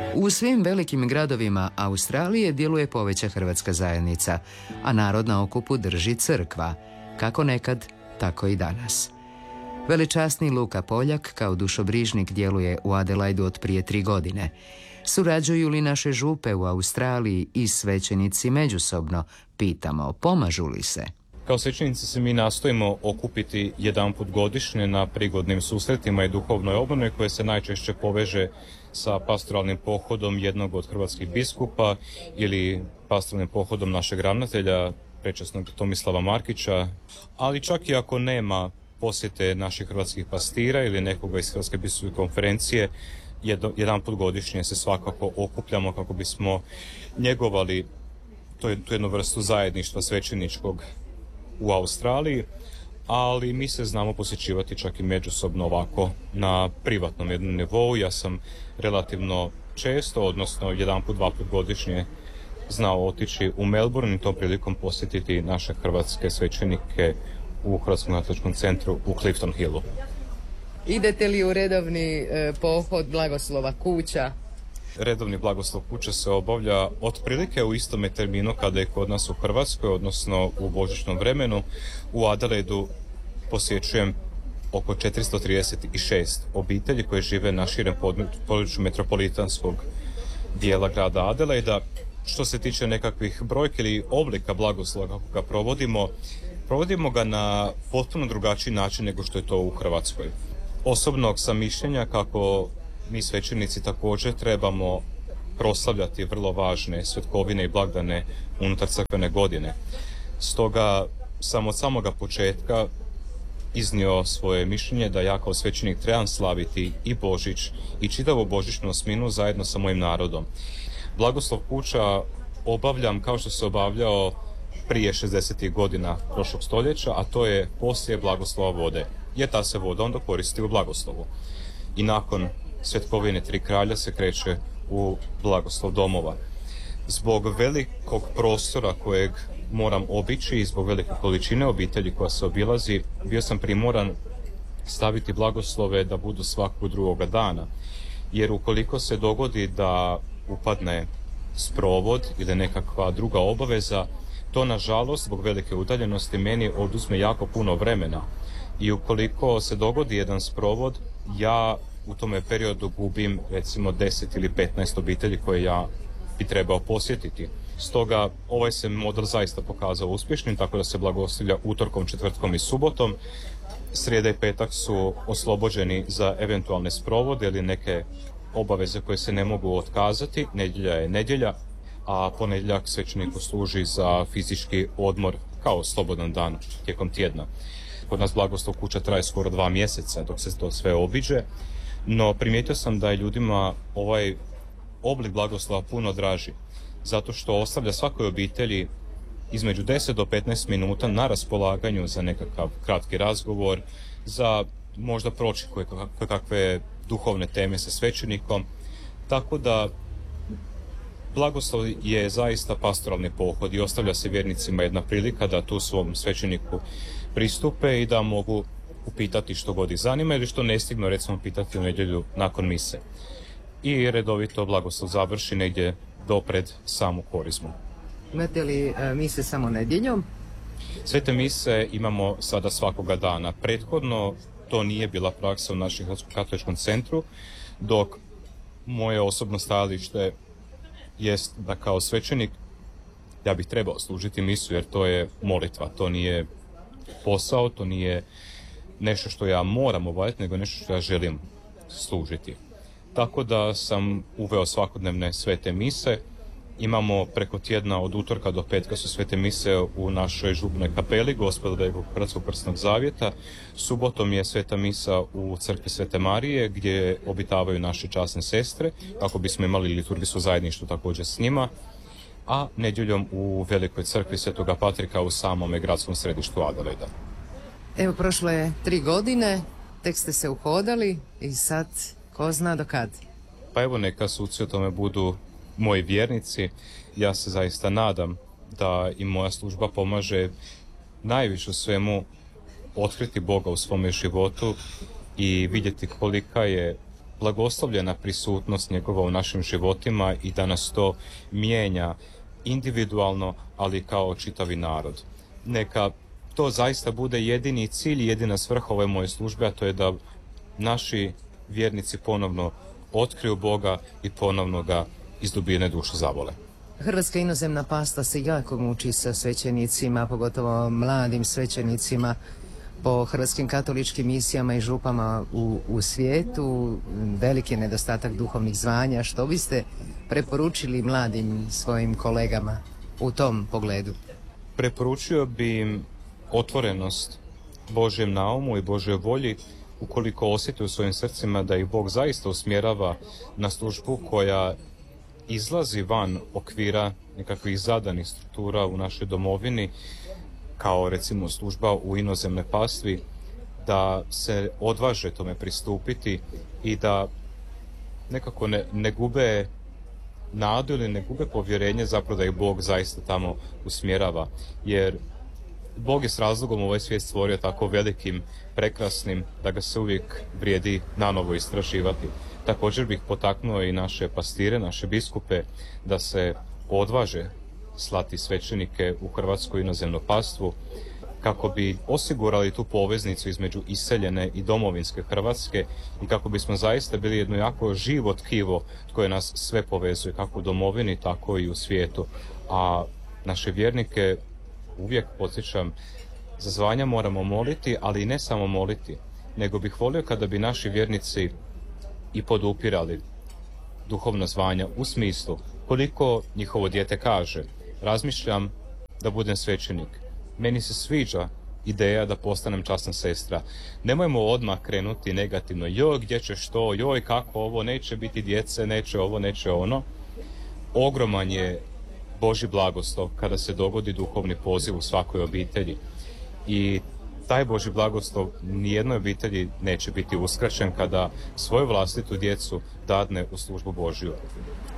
U svim velikim gradovima Australije djeluje poveća hrvatska zajednica, a narod na okupu drži crkva, kako nekad, tako i danas. Veličasni Luka Poljak kao dušobrižnik djeluje u Adelaidu od prije 3 godine. Surađuju li naše župe u Australiji i svećenici međusobno, pitamo, pomažu li se? Kao svećenici se mi nastojimo okupiti jedanput godišnje na prigodnim susretima i duhovnoj obnovi koje se najčešće poveže sa pastoralnim pohodom jednog od hrvatskih biskupa ili pastoralnim pohodom našeg ravnatelja, prečasnog Tomislava Markića, ali čak i ako nema posjete naših hrvatskih pastira ili nekoga iz Hrvatske biskupske konferencije, jedanput godišnje se svakako okupljamo kako bismo njegovali tu jednu vrstu zajedništva svećeničkog u Australiji, ali mi se znamo posjećivati čak i međusobno ovako na privatnom jednom nivou. Ja sam relativno često, odnosno jedanput, 2 put godišnje znao otići u Melbourne i tom prilikom posjetiti naše hrvatske svećenike u Hrvatskom katoličkom centru u Clifton Hillu. Idete li u redovni pohod blagoslova kuća? Redovni blagoslov kuće se obavlja otprilike u istome terminu kada je kod nas u Hrvatskoj, odnosno u božićnom vremenu. U Adelaidu posjećujem oko 436 obitelji koje žive na širem području metropolitanskog dijela grada Adelaida. Što se tiče nekakvih brojki ili oblika blagoslova kako ga provodimo ga na potpuno drugačiji način nego što je to u Hrvatskoj. Osobnog sam mišljenja kako mi svećenici također trebamo proslavljati vrlo važne svetkovine i blagdane unutar crkvene godine. Stoga sam od samoga početka iznio svoje mišljenje da ja kao svećenik trebam slaviti i Božić i čitavu božićnu osminu zajedno sa mojim narodom. Blagoslov kuća obavljam kao što se obavljao prije 60. godina prošlog stoljeća, a to je poslije blagoslova vode, jer ta se voda onda koristi u blagoslovu. I nakon svetkovine 3 kralja se kreće u blagoslov domova. Zbog velikog prostora kojeg moram obići i zbog velike količine obitelji koja se obilazi, bio sam primoran staviti blagoslove da budu svakog drugoga dana. Jer ukoliko se dogodi da upadne sprovod ili nekakva druga obaveza, to nažalost zbog velike udaljenosti meni oduzme jako puno vremena. I ukoliko se dogodi jedan sprovod, ja u tome periodu gubim recimo 10 ili 15 obitelji koje ja bi trebao posjetiti. Stoga ovaj se model zaista pokazao uspješnim, tako da se blagoslavlja utorkom, četvrtkom i subotom. Srijeda i petak su oslobođeni za eventualne sprovode ili neke obaveze koje se ne mogu otkazati. Nedjelja je nedjelja, a ponedjeljak svećeniku služi za fizički odmor kao slobodan dan tijekom tjedna. Kod nas blagoslov kuća traje skoro 2 mjeseca dok se to sve obiđe, no primijetio sam da je ljudima ovaj oblik blagoslova puno draži, zato što ostavlja svakoj obitelji između 10 do 15 minuta na raspolaganju za nekakav kratki razgovor, za možda proći kakve duhovne teme sa svećenikom, tako da blagoslov je zaista pastoralni pohod i ostavlja se vjernicima jedna prilika da tu svom svećeniku pristupe i da mogu upitati što god ih zanima ili što ne stignu recimo pitati u nedjelju nakon mise. I redovito blagoslov završi negdje dopred samu korizmu. Imate li mise samo nedjeljom? Svete mise imamo sada svakoga dana. Prethodno to nije bila praksa u našem Hrvatskom katoličkom centru, dok moje osobno stajalište jest da kao svećenik ja bih trebao služiti misu jer to je molitva, to nije posao, to nije nešto što ja moram obaviti, nego nešto što ja želim služiti. Tako da sam uveo svakodnevne svete mise. Imamo preko tjedna od utorka do petka su svete mise u našoj župnoj kapeli Gospoda Velikog Hrvatskog krstnog zavjeta. Subotom je sveta misa u crkvi Svete Marije gdje obitavaju naše časne sestre kako bismo imali liturgijsko zajedništvo također s njima. A nedjeljom u velikoj crkvi Svetoga Patrika u samome gradskom središtu Adelaida. Evo, prošlo je 3 godine, tek ste se uhodali i sad ko zna do kad? Pa evo, neka suci o tome budu moji vjernici. Ja se zaista nadam da i moja služba pomaže najviše u svemu otkriti Boga u svome životu i vidjeti kolika je blagoslovljena prisutnost njegova u našim životima i da nas to mijenja individualno, ali kao čitavi narod. Neka to zaista bude jedini cilj, jedina svrha ove moje službe, a to je da naši vjernici ponovno otkriju Boga i ponovno ga iz dubine duše zavole. Hrvatska inozemna pasta se jako muči sa svećenicima, pogotovo mladim svećenicima po hrvatskim katoličkim misijama i župama u svijetu. Veliki je nedostatak duhovnih zvanja. Što biste preporučili mladim svojim kolegama u tom pogledu? Preporučio bi im otvorenost Božjem naumu i Božjoj volji, ukoliko osjeti u svojim srcima da ih Bog zaista usmjerava na službu koja izlazi van okvira nekakvih zadanih struktura u našoj domovini, kao recimo služba u inozemnoj pastvi, da se odvaže tome pristupiti i da nekako ne gube nadu ili ne gube povjerenje zapravo da ih Bog zaista tamo usmjerava. Jer Bog je s razlogom ovaj svijet stvorio tako velikim, prekrasnim, da ga se uvijek vrijedi nanovo istraživati. Također bih potaknuo i naše pastire, naše biskupe, da se odvaže slati svećenike u hrvatsku inozemnu pastvu, kako bi osigurali tu poveznicu između iseljene i domovinske Hrvatske i kako bismo zaista bili jedno jako živo tkivo koje nas sve povezuje, kako u domovini, tako i u svijetu. A naše vjernike uvijek podsjećam, za zvanja moramo moliti, ali i ne samo moliti, nego bih volio kada bi naši vjernici i podupirali duhovna zvanja u smislu koliko njihovo dijete kaže: razmišljam da budem svećenik, meni se sviđa ideja da postanem časna sestra. Nemojmo odmah krenuti negativno, joj gdje ćeš to, joj kako ovo, neće biti djece, neće ovo, neće ono. Ogroman je Božji blagoslov kada se dogodi duhovni poziv u svakoj obitelji. I taj Božji blagoslov nijednoj obitelji neće biti uskraćen kada svoju vlastitu djecu dadne u službu Božju.